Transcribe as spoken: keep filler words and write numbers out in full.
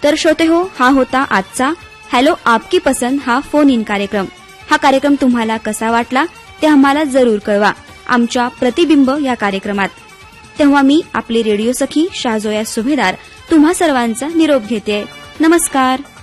तर श्रोते हो, हा होता आजचा हॅलो आपकी पसंद हा फोन इन कार्यक्रम. हा कार्यक्रम तुम्हाला कसा वाटला ते आम्हाला जरूर कळवा आमच्या प्रतिबिंब या कार्यक्रमात. तेव्हा मी आपली रेडिओ सखी शाहजोया सुभेदार तुम्हा सर्वांचा निरोप घेते. नमस्कार.